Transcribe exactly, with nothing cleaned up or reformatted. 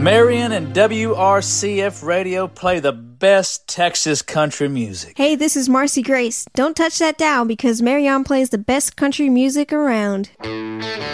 Marion and W R C F Radio play the best Texas country music. Hey, this is Marcy Grace. Don't touch that dial because Marion plays the best country music around.